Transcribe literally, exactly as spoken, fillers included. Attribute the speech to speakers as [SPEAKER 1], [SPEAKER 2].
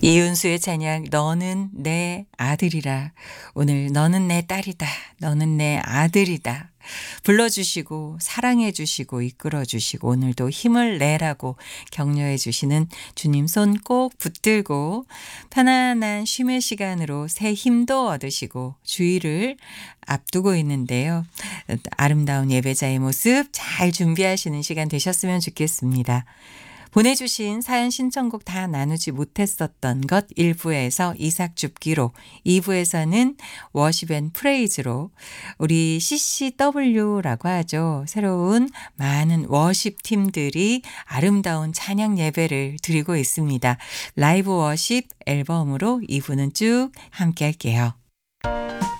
[SPEAKER 1] 이은수의 찬양 너는 내 아들이라. 오늘 너는 내 딸이다. 너는 내 아들이다. 불러주시고 사랑해 주시고 이끌어 주시고 오늘도 힘을 내라고 격려해 주시는 주님 손 꼭 붙들고 편안한 쉼의 시간으로 새 힘도 얻으시고 주일을 앞두고 있는데요. 아름다운 예배자의 모습 잘 준비하시는 시간 되셨으면 좋겠습니다. 보내주신 사연 신청곡 다 나누지 못했었던 것 일 부에서 이삭 줍기로, 이 부에서는 워십 앤 프레이즈로 우리 씨씨더블유라고 하죠. 새로운 많은 워십 팀들이 아름다운 찬양 예배를 드리고 있습니다. 라이브 워십 앨범으로 이 부는 쭉 함께 할게요.